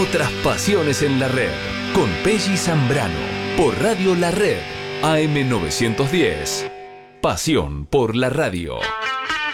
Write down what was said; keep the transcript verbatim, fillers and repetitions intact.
Otras pasiones en la red, con Pelli Zambrano, por Radio La Red, A M novecientos diez. Pasión por la radio.